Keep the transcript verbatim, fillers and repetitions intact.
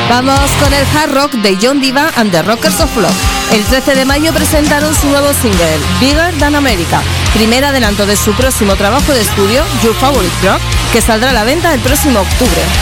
Vamos con el hard rock de John Diva and the Rockers of Love. El trece de mayo presentaron su nuevo single, Bigger Than America, primer adelanto de su próximo trabajo de estudio, Your Favorite Rock, que saldrá a la venta el próximo octubre.